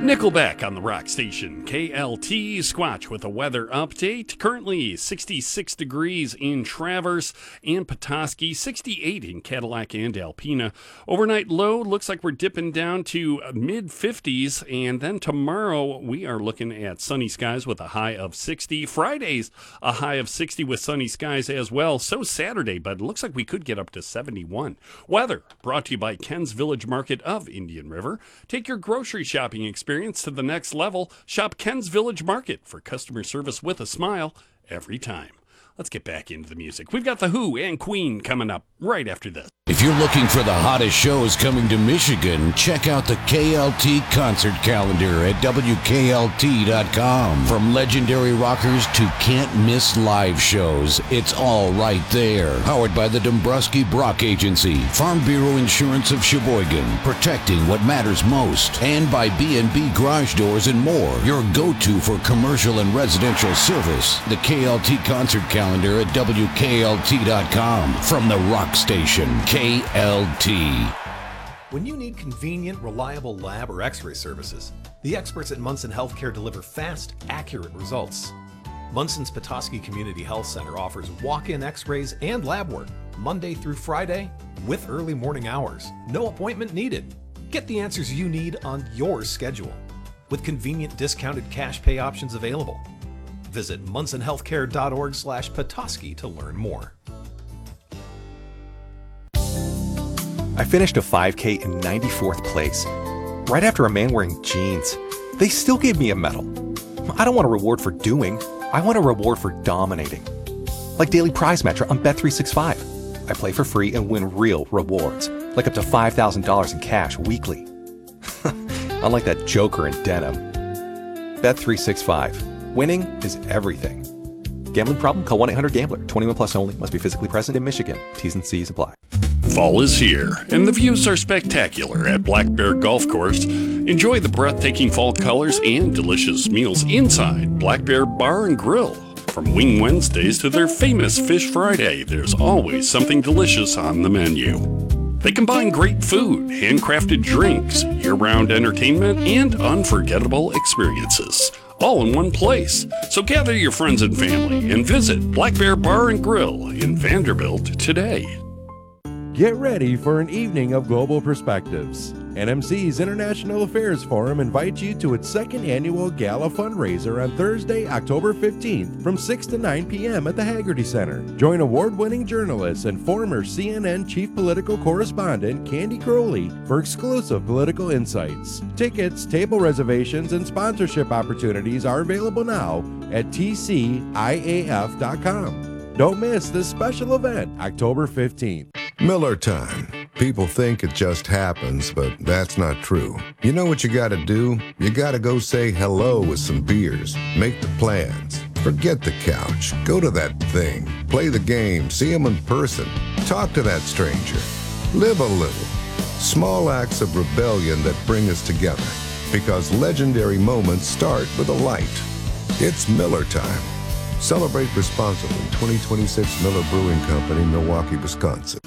Nickelback on the rock station, KLT Squatch with a weather update. Currently 66 degrees in Traverse and Petoskey, 68 in Cadillac and Alpena. Overnight low looks like we're dipping down to mid-50s, and then tomorrow we are looking at sunny skies with a high of 60. Friday's a high of 60 with sunny skies as well. So Saturday, but it looks like we could get up to 71. Weather brought to you by Ken's Village Market of Indian River. Take your grocery shopping experience to the next level. Shop Ken's Village Market for customer service with a smile every time. Let's get back into the music. We've got The Who and Queen coming up right after this. If you're looking for the hottest shows coming to Michigan, check out the KLT concert calendar at WKLT.com. From legendary rockers to can't-miss live shows, it's all right there. Powered by the Dombrowski Brock Agency, Farm Bureau Insurance of Sheboygan, protecting what matters most, and by B&B Garage Doors and more, your go-to for commercial and residential service. The KLT concert calendar at WKLT.com. From the rock station, KLT. When you need convenient, reliable lab or x-ray services, the experts at Munson Healthcare deliver fast, accurate results. Munson's Petoskey Community Health Center offers walk-in x-rays and lab work, Monday through Friday, with early morning hours. No appointment needed. Get the answers you need on your schedule, with convenient discounted cash pay options available. Visit munsonhealthcare.org/Petoskey to learn more. I finished a 5K in 94th place, right after a man wearing jeans. They still gave me a medal. I don't want a reward for doing, I want a reward for dominating. Like Daily Prize Matcher on Bet365. I play for free and win real rewards, like up to $5,000 in cash weekly. Unlike that joker in denim. Bet365. Winning is everything. Gambling problem? Call 1-800-GAMBLER. 21 plus only. Must be physically present in Michigan. T's and C's apply. Fall is here, and the views are spectacular at Black Bear Golf Course. Enjoy the breathtaking fall colors and delicious meals inside Black Bear Bar and Grill. From Wing Wednesdays to their famous Fish Friday, there's always something delicious on the menu. They combine great food, handcrafted drinks, year-round entertainment, and unforgettable experiences, all in one place. So gather your friends and family and visit Black Bear Bar and Grill in Vanderbilt today. Get ready for an evening of global perspectives. NMC's International Affairs Forum invites you to its second annual gala fundraiser on Thursday, October 15th from 6 to 9 p.m. at the Haggerty Center. Join award-winning journalist and former CNN chief political correspondent Candy Crowley for exclusive political insights. Tickets, table reservations, and sponsorship opportunities are available now at tciaf.com. Don't miss this special event, October 15th. Miller time. People think it just happens, but that's not true. You know what you gotta do? You gotta go say hello with some beers. Make the plans. Forget the couch. Go to that thing. Play the game. See them in person. Talk to that stranger. Live a little. Small acts of rebellion that bring us together. Because legendary moments start with a light. It's Miller time. Celebrate responsibly. 2026 Miller Brewing Company, Milwaukee, Wisconsin.